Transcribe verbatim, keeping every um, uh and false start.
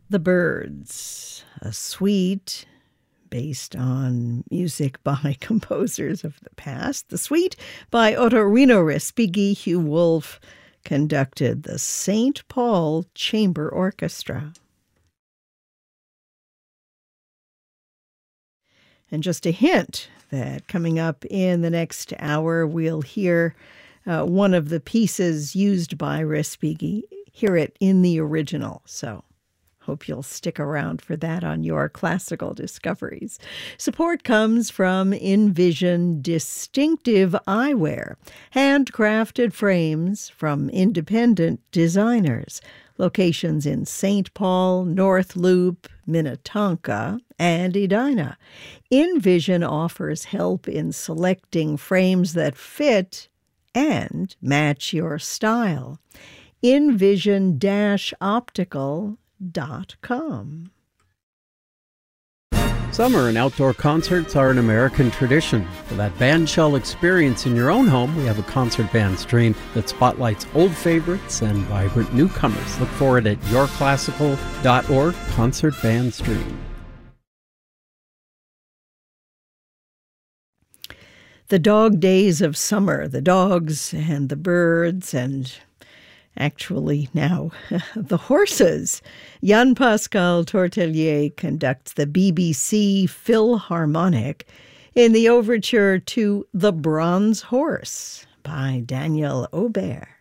The Birds, a suite based on music by composers of the past. The suite by Ottorino Respighi. Hugh Wolf conducted the Saint Paul Chamber Orchestra. And just a hint that coming up in the next hour, we'll hear uh, one of the pieces used by Respighi, hear it in the original. So hope you'll stick around for that on your classical discoveries. Support comes from Envision Distinctive Eyewear, handcrafted frames from independent designers. Locations in Saint Paul, North Loop, Minnetonka, and Edina. Envision offers help in selecting frames that fit and match your style. envision dash optical dot com. Summer and outdoor concerts are an American tradition. For that bandshell experience in your own home, we have a concert band stream that spotlights old favorites and vibrant newcomers. Look for it at your classical dot org, Concert Band Stream. The dog days of summer, the dogs and the birds and actually now the horses. Jan-Pascal Tortelier conducts the B B C Philharmonic in the overture to The Bronze Horse by Daniel Aubert.